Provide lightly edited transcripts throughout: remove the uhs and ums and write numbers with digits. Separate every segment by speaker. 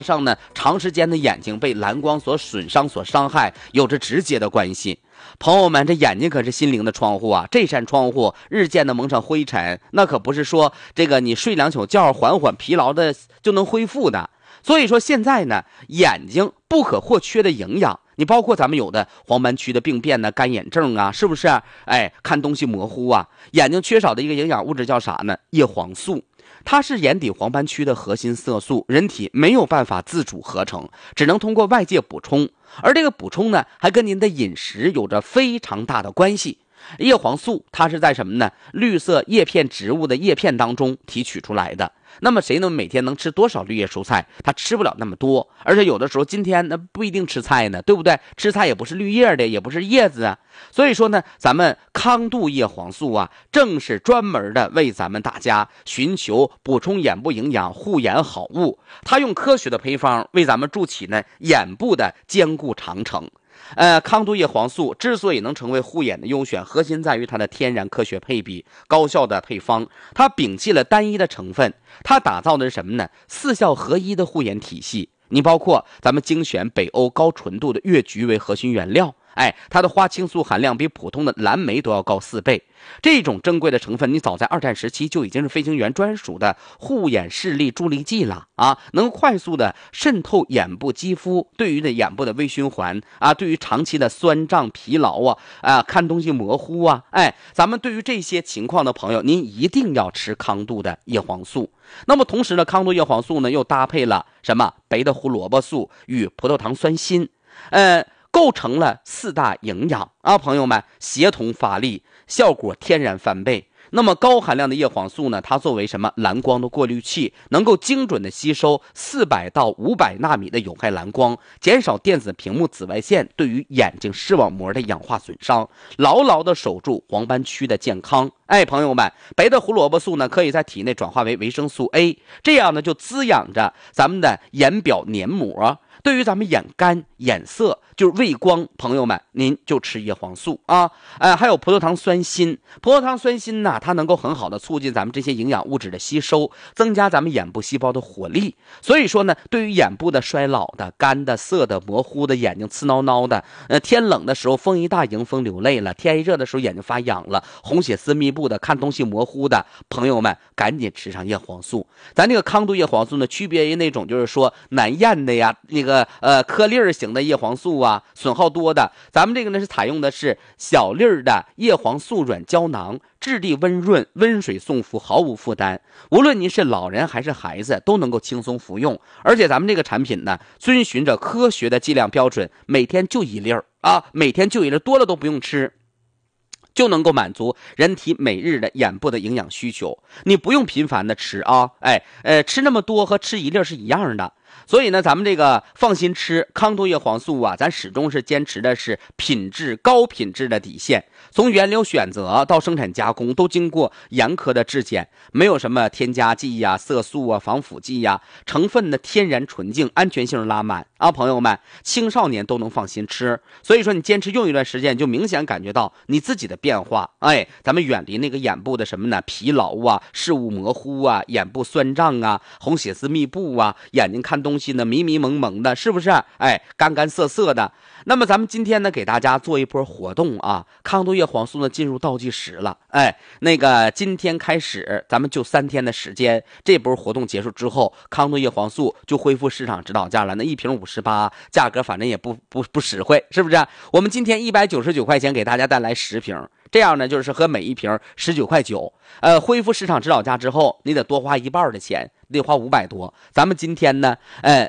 Speaker 1: 上呢，长时间的眼睛被蓝光所损伤、所伤害，有着直接的关系。朋友们，这眼睛可是心灵的窗户啊！这扇窗户日渐的蒙上灰尘，那可不是说这个你睡2宿觉缓缓疲劳的就能恢复的。所以说现在呢，眼睛不可或缺的营养，你包括咱们有的黄斑区的病变呢、干眼症啊，是不是？看东西模糊啊，眼睛缺少的一个营养物质叫啥呢？叶黄素。它是眼底黄斑区的核心色素，人体没有办法自主合成，只能通过外界补充。而这个补充呢，还跟您的饮食有着非常大的关系。叶黄素它是在什么呢？绿色叶片植物的叶片当中提取出来的。那么谁能每天能吃多少绿叶蔬菜？他吃不了那么多，而且有的时候今天那不一定吃菜呢，对不对？吃菜也不是绿叶的，也不是叶子啊。所以说呢，咱们康度叶黄素啊，正是专门的为咱们大家寻求补充眼部营养、护眼好物。它用科学的配方为咱们筑起呢眼部的坚固长城。康度叶黄素之所以能成为护眼的优选，核心在于它的天然科学配比、高效的配方。它摒弃了单一的成分，它打造的是什么呢？4效合一的护眼体系。你包括咱们精选北欧高纯度的月菊为核心原料，它的花青素含量比普通的蓝莓都要高4倍。这种珍贵的成分，你早在2战时期就已经是飞行员专属的护眼视力助力剂了啊！能快速的渗透眼部肌肤，对于眼部的微循环啊，对于长期的酸胀疲劳看东西模糊啊，咱们对于这些情况的朋友，您一定要吃康度的叶黄素。那么同时呢，康度叶黄素呢又搭配了什么？白的胡萝卜素与葡萄糖酸锌，构成了4大营养啊，朋友们，协同发力，效果天然翻倍。那么高含量的叶黄素呢，它作为什么蓝光的过滤器，能够精准的吸收400到500纳米的有害蓝光，减少电子屏幕紫外线对于眼睛视网膜的氧化损伤，牢牢的守住黄斑区的健康。朋友们，白的胡萝卜素呢，可以在体内转化为维生素 A， 这样呢就滋养着咱们的眼表黏膜。对于咱们眼干眼涩就是畏光，朋友们您就吃叶黄素啊。还有葡萄糖酸锌，葡萄糖酸锌呢，它能够很好的促进咱们这些营养物质的吸收，增加咱们眼部细胞的活力。所以说呢，对于眼部的衰老的、干的、涩的、模糊的、眼睛刺挠挠的，天冷的时候风一大迎风流泪了，天一热的时候眼睛发痒了，红血丝密布的，看东西模糊的朋友们，赶紧吃上叶黄素。咱这个康度叶黄素呢，区别于那种就是说难咽的呀，那个颗粒型的叶黄素啊，损耗多的，咱们这个呢是采用的是小粒的叶黄素软胶囊，质地温润，温水送服，毫无负担。无论您是老人还是孩子，都能够轻松服用。而且咱们这个产品呢，遵循着科学的剂量标准，每天就1粒啊，每天就1粒，多了都不用吃。就能够满足人体每日的眼部的营养需求，你不用频繁的吃啊，吃那么多和吃1粒是一样的。所以呢，咱们这个放心吃康度叶黄素啊，咱始终是坚持的是高品质的底线，从原料选择到生产加工都经过严苛的质检，没有什么添加剂呀、色素啊、防腐剂呀，成分的天然纯净，安全性拉满啊，朋友们，青少年都能放心吃。所以说你坚持用一段时间，就明显感觉到你自己的变化。咱们远离那个眼部的什么呢？疲劳啊、视物模糊啊、眼部酸胀啊、红血丝密布啊、眼睛看东西呢迷迷蒙蒙的，是不是？干干涩涩的。那么咱们今天呢，给大家做一波活动啊，康度叶黄素呢进入倒计时了。那个今天开始，咱们就3天的时间，这波活动结束之后，康度叶黄素就恢复市场指导价了。那1瓶58，价格反正也不实惠，是不是？我们今天199块钱给大家带来10瓶。这样呢，就是和每1瓶19.9块。恢复市场指导价之后，你得多花1半的钱，得花500多。咱们今天呢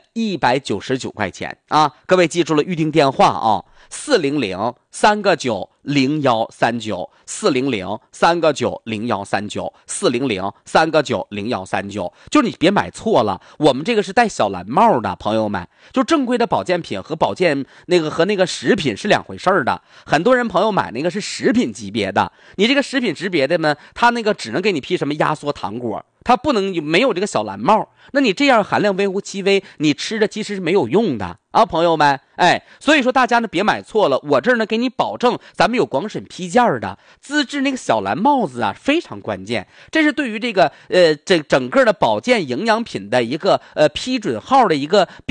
Speaker 1: ，199块钱啊！各位记住了预定电话啊，400-3个9-0139，400-3个9-0139，400-3个9-0139，就是你别买错了，我们这个是带小蓝帽的，朋友们，就正规的保健品和和那个食品是2回事的。很多人朋友买那个是食品级别的，你这个食品级别的呢，它那个只能给你批什么压缩糖果， 它不能没有这个小蓝帽。那你这样含量微乎其微，你吃着其实是没有用的啊，朋友们。所以说大家呢别买错了，我这儿呢给你保证，咱们有广审批件的，资质那个小蓝帽子啊非常关键，这是对于这个整个的保健营养品的一个批准号的一个